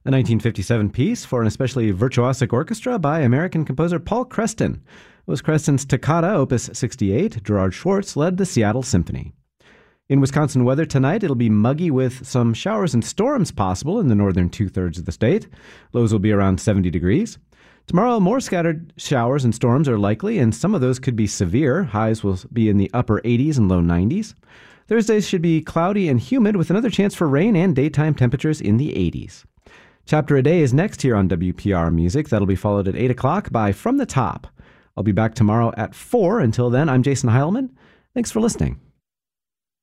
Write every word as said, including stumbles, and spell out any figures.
a nineteen fifty-seven piece for an especially virtuosic orchestra by American composer Paul Creston. It was Creston's Toccata, Opus sixty-eight. Gerard Schwartz led the Seattle Symphony. In Wisconsin weather tonight, it'll be muggy with some showers and storms possible in the northern two-thirds of the state. Lows will be around seventy degrees. Tomorrow, more scattered showers and storms are likely, and some of those could be severe. Highs will be in the upper eighties and low nineties. Thursday should be cloudy and humid with another chance for rain and daytime temperatures in the eighties. Chapter a Day is next here on W P R Music. That'll be followed at eight o'clock by From the Top. I'll be back tomorrow at four. Until then, I'm Jason Heilman. Thanks for listening.